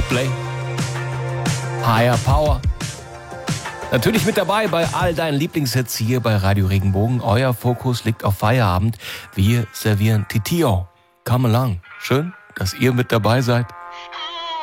Coldplay. Higher Power. Natürlich mit dabei bei all deinen Lieblingshits hier bei Radio Regenbogen. Euer Fokus liegt auf Feierabend. Wir servieren Titio. Come along. Schön, dass ihr mit dabei seid.